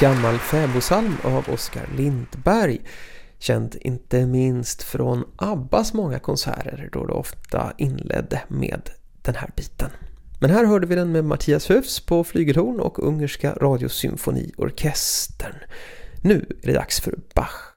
gammal fäbodsalm av Oskar Lindberg, känd inte minst från Abbas många konserter då det ofta inledde med den här biten. Men här hörde vi den med Mattias Höfs på flygelhorn och Ungerska radiosymfoniorkestern. Nu är det dags för Bach.